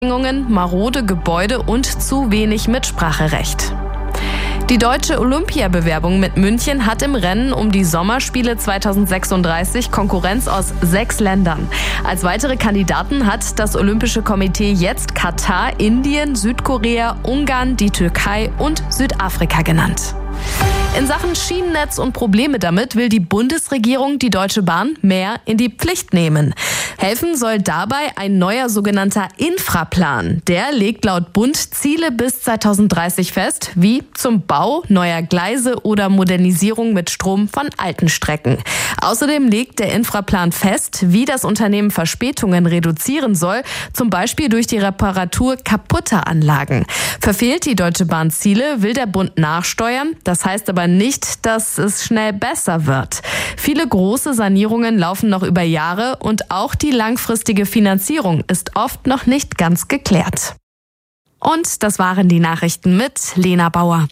marode Gebäude und zu wenig Mitspracherecht. Die deutsche Olympiabewerbung mit München hat im Rennen um die Sommerspiele 2036 Konkurrenz aus 6 Ländern. Als weitere Kandidaten hat das Olympische Komitee jetzt Katar, Indien, Südkorea, Ungarn, die Türkei und Südafrika genannt. In Sachen Schienennetz und Probleme damit will die Bundesregierung die Deutsche Bahn mehr in die Pflicht nehmen. Helfen soll dabei ein neuer sogenannter Infraplan. Der legt laut Bund Ziele bis 2030 fest, wie zum Bau neuer Gleise oder Modernisierung mit Strom von alten Strecken. Außerdem legt der Infraplan fest, wie das Unternehmen Verspätungen reduzieren soll, zum Beispiel durch die Reparatur kaputter Anlagen. Verfehlt die Deutsche Bahn Ziele, will der Bund nachsteuern. Das heißt aber nicht, dass es schnell besser wird. Viele große Sanierungen laufen noch über Jahre und auch die langfristige Finanzierung ist oft noch nicht ganz geklärt. Und das waren die Nachrichten mit Lena Bauer.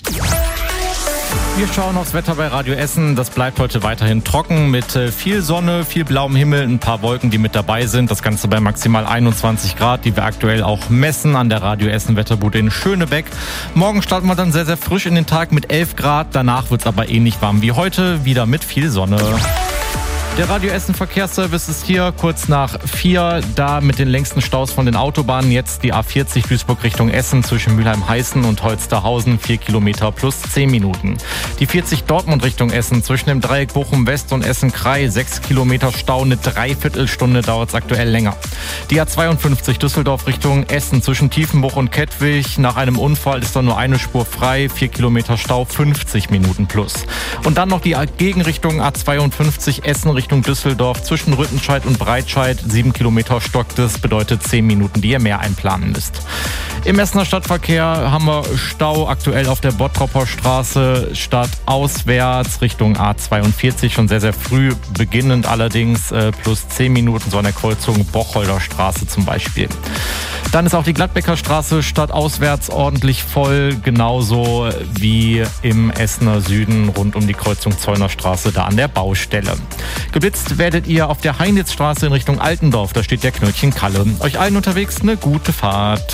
Wir schauen aufs Wetter bei Radio Essen. Das bleibt heute weiterhin trocken mit viel Sonne, viel blauem Himmel, ein paar Wolken, die mit dabei sind. Das Ganze bei maximal 21 Grad, die wir aktuell auch messen an der Radio Essen Wetterbude in Schönebeck. Morgen starten wir dann sehr, sehr frisch in den Tag mit 11 Grad. Danach wird es aber ähnlich warm wie heute, wieder mit viel Sonne. Der Radio Essen Verkehrsservice ist hier kurz nach 4, da mit den längsten Staus von den Autobahnen. Jetzt die A40 Duisburg Richtung Essen zwischen Mülheim-Heißen und Holsterhausen, 4 Kilometer plus 10 Minuten. Die 40 Dortmund Richtung Essen zwischen dem Dreieck Bochum-West und Essen-Krei, 6 Kilometer Stau, eine Dreiviertelstunde dauert es aktuell länger. Die A52 Düsseldorf Richtung Essen zwischen Tiefenbruch und Kettwig, nach einem Unfall ist da nur eine Spur frei, 4 Kilometer Stau, 50 Minuten plus. Und dann noch die Gegenrichtung A52 Essen Richtung Düsseldorf zwischen Rüttenscheid und Breitscheid, 7 Kilometer stockt es, bedeutet 10 Minuten, die ihr mehr einplanen müsst. Im Essener Stadtverkehr haben wir Stau aktuell auf der Bottropper Straße, stadtauswärts Richtung A42, schon sehr, sehr früh beginnend allerdings, plus 10 Minuten, so an der Kreuzung Bocholder Straße zum Beispiel. Dann ist auch die Gladbecker Straße stadtauswärts ordentlich voll, genauso wie im Essener Süden rund um die Kreuzung Zeuner Straße, da an der Baustelle. Geblitzt werdet ihr auf der Heinitzstraße in Richtung Altendorf, da steht der Knöllchen Kalle. Euch allen unterwegs eine gute Fahrt.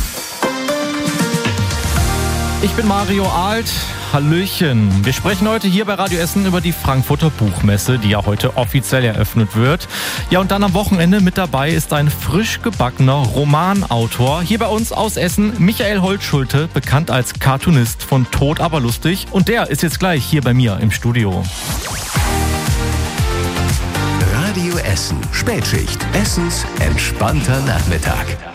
Ich bin Mario Alt. Hallöchen. Wir sprechen heute hier bei Radio Essen über die Frankfurter Buchmesse, die ja heute offiziell eröffnet wird. Ja, und dann am Wochenende mit dabei ist ein frisch gebackener Romanautor. Hier bei uns aus Essen, Michael Holtschulte, bekannt als Cartoonist von Tot aber lustig. Und der ist jetzt gleich hier bei mir im Studio. Radio Essen. Spätschicht. Essens entspannter Nachmittag.